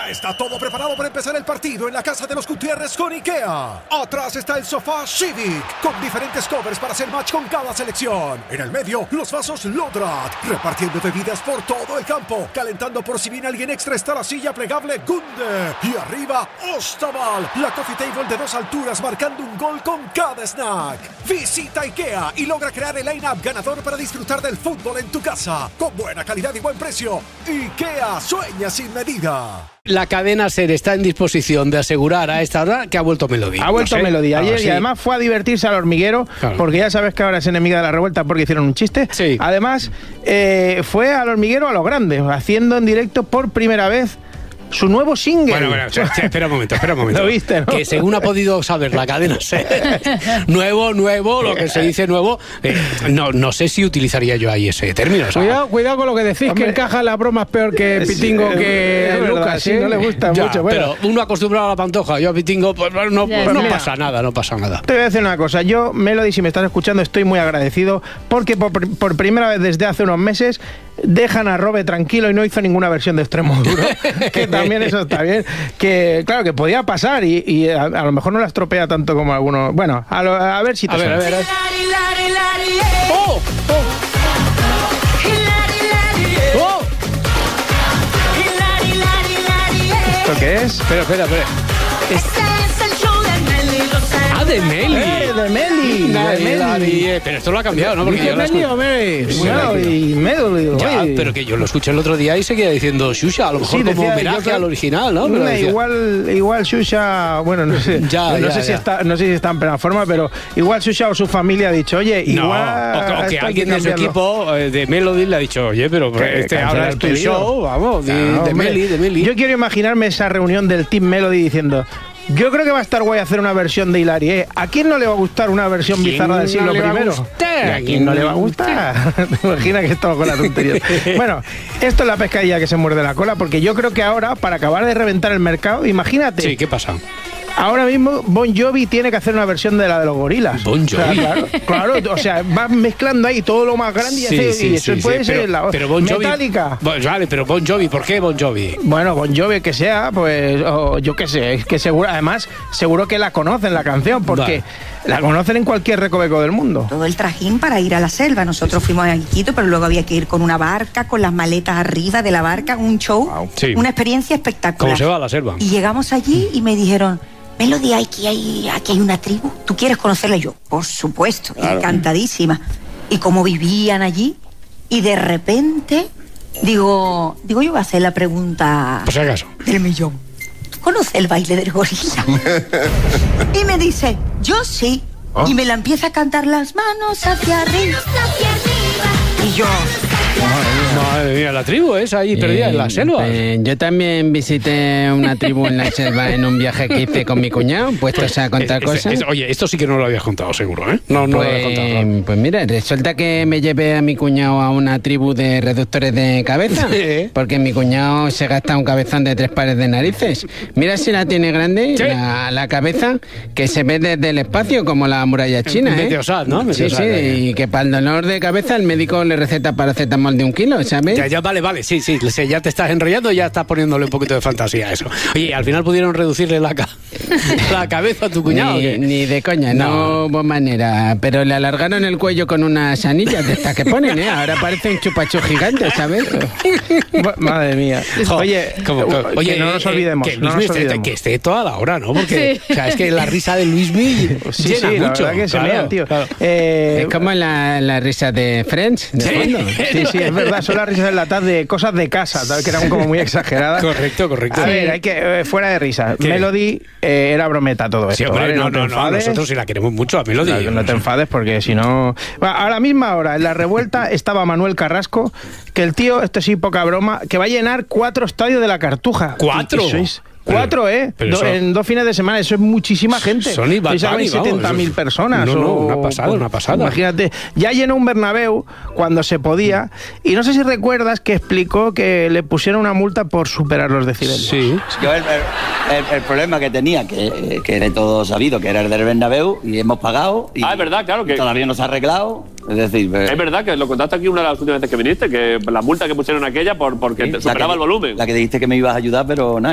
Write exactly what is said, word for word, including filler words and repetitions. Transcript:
Ya está todo preparado para empezar el partido en la casa de los Gutiérrez con IKEA. Atrás está el sofá Civic, con diferentes covers para hacer match con cada selección. En el medio, los vasos Lodrat, repartiendo bebidas por todo el campo. Calentando por si viene alguien extra está la silla plegable Gunde. Y arriba, Ostaval, la coffee table de dos alturas marcando un gol con cada snack. Visita IKEA y logra crear el line-up ganador para disfrutar del fútbol en tu casa. Con buena calidad y buen precio. IKEA, sueña sin medida. La cadena SER está en disposición de asegurar a esta hora que ha vuelto Melody. Ha vuelto no sé. Melody ayer, ah, sí. Y además fue a divertirse al hormiguero, claro. Porque ya sabes que ahora es enemiga de la revuelta porque hicieron un chiste. Sí. Además, eh, fue al hormiguero a lo grande, haciendo en directo por primera vez su nuevo single. Bueno, bueno, espera un momento, espera un momento. Lo viste, ¿no? Que según ha podido saber la cadena SER, nuevo, nuevo, lo que se dice nuevo, eh, no, no sé si utilizaría yo ahí ese término. O sea, cuidado, cuidado con lo que decís, hombre, que encaja la broma es peor que Pitingo, sí, que es Lucas, verdad, sí, ¿eh? no le gusta ya, mucho. Bueno. Pero uno acostumbrado a la Pantoja, yo a Pitingo, pues no, Ya, pues, no mira. pasa nada, no pasa nada. Te voy a decir una cosa, yo, Melody, si me estás escuchando, estoy muy agradecido porque por, por primera vez desde hace unos meses dejan a Robe tranquilo y no hizo ninguna versión de Extremo Duro, que también eso está bien, que claro, que podía pasar y, y a, a lo mejor no la estropea tanto como algunos. Bueno, a, lo, a ver si te A ver, suena. a ver, a ver. ¡Oh! ¡Oh! ¡Oh! ¿Esto qué es? Espera, espera, espera. Ah, de Meli. ¡Eh, de Meli! Lari, de Lari, Meli. eh, pero esto lo ha cambiado, ¿no? Porque yo la Meli escu- o Meli. Sí, Bueno, sí. y Melody. Ya, oye. pero que yo lo escuché el otro día y seguía diciendo Xuxa, a lo mejor Sí, como decía, homenaje yo creo- al original, ¿no? Pero Una, decía- igual, igual Xuxa, bueno, no sé, Ya, no, ya, sé si ya. está, no sé si está en plena forma, pero igual Xuxa o su familia ha dicho, oye, No, igual. o que, o que esto hay que alguien de su cambiarlo. equipo eh, de Melody le ha dicho, oye, pero Que este cancela ahora el es tu pedido. show, vamos, de, Claro, de hombre. Meli, de Meli. Yo quiero imaginarme esa reunión del Team Melody diciendo, yo creo que va a estar guay hacer una versión de Hilari, ¿eh? ¿A quién no le va a gustar una versión ¿Quién bizarra del siglo no le va a primero? gustar? ¿Y a quién no le va a gustar? ¿Te imaginas que estamos con la tontería? Bueno, esto es la pescadilla que se muerde la cola, porque yo creo que ahora, para acabar de reventar el mercado, imagínate. Sí, ¿qué pasa? Ahora mismo Bon Jovi tiene que hacer una versión de la de los gorilas. Bon Jovi. Claro, claro, o sea, vas mezclando ahí todo lo más grande y, Sí, hace- sí, y eso sí, puede sí, ser pero, la pero Bon Jovi. Metallica. Bon- vale, pero Bon Jovi, ¿por qué Bon Jovi? Bueno, Bon Jovi que sea, pues o yo qué sé, es que seguro, además, seguro que la conocen la canción, porque la conocen en cualquier recoveco del mundo. Todo el trajín para ir a la selva. Nosotros fuimos a Iquitos, pero luego había que ir con una barca, con las maletas arriba de la barca, un show, Wow. Sí. una experiencia espectacular. ¿Cómo se va a la selva? Y llegamos allí y me dijeron, Melody, aquí hay, aquí hay una tribu, ¿tú quieres conocerla? Y yo, por supuesto, encantadísima. Y cómo vivían allí, y de repente, digo, digo yo voy a hacer la pregunta Por si acaso. del millón. ¿Tú conoces el baile del gorila? Y me dice, yo sí. ¿Oh? Y me la empieza a cantar las manos hacia arriba. Y yo, Madre mía, la tribu es ahí perdida en la selva. Eh, yo también visité una tribu en la selva en un viaje que hice con mi cuñado, puestos a contar Es- es- cosas. es- oye, esto sí que no lo habías contado, seguro, ¿eh? No, no lo habías contado. Pues, ¿no? pues mira, resulta que me llevé a mi cuñado a una tribu de reductores de cabeza, Sí. porque mi cuñado se gasta un cabezón de tres pares de narices. Mira si la tiene grande, Sí. la, la cabeza, que se ve desde el espacio como la muralla china, ¿eh? Meteosat, ¿no? Sí, Meteosat, sí, ahí. y que para el dolor de cabeza el médico le receta paracetamol de un kilo, ¿sabes? Ya, ya, vale, vale, sí, sí, sí, ya te estás enrollando y ya estás poniéndole un poquito de fantasía a eso. Oye, al final pudieron reducirle la, ca- la cabeza a tu cuñado. ¿o Ni, qué? ni de coña, no. No. hubo manera. Pero le alargaron el cuello con unas anillas de estas que ponen, ¿eh? Ahora parece un chupachú gigante, ¿sabes? Bu- Madre mía. Jo, Oye, ¿cómo, eh, cómo? Oye, que no nos eh, olvidemos. Que no Luismi nos esté, olvidemos. que esté toda la hora, ¿no? Porque o sea, es que la risa de Luismi Sí, llena sí, la mucho. verdad que se Claro, mean, tío. claro. Eh, Es como la, la risa de Friends, de Sí. fondo. Sí, sí, es verdad, son las risas enlatadas de cosas de casa, tal, que eran como muy exageradas. Correcto, correcto. A ver, hay que, eh, fuera de risa. ¿Qué? Melody eh, era brometa todo esto. Sí, hombre, ¿vale? no, te no, no, enfades. nosotros sí la queremos mucho a Melody. No, no te enfades porque si no... Bueno, a la misma hora, en la revuelta, estaba Manuel Carrasco, que el tío, esto sí, poca broma, que va a llenar cuatro estadios de la Cartuja. ¿Cuatro? Y- y sois- Pero- Cuatro, ¿eh? pero Do- eso- en dos fines de semana, eso es muchísima gente. Son y Bad Sois Bunny, vamos, setenta mil eso- personas. No, no, o- una pasada, una pasada. Imagínate, ya llenó un Bernabéu cuando se podía, y no sé si recuerdas que explicó que le pusieron una multa por superar los decibelios. Sí. Yo el, el- el- el problema que tenía, que, que era todo sabido, que era el del Bernabéu, y hemos pagado, y Ah, es verdad, claro que- todavía no se ha arreglado. Es decir, eh, Es verdad que lo contaste aquí una de las últimas veces que viniste, que la multa que pusieron aquella por porque sí, te la superaba que- el volumen. La que dijiste que me ibas a ayudar, pero nada.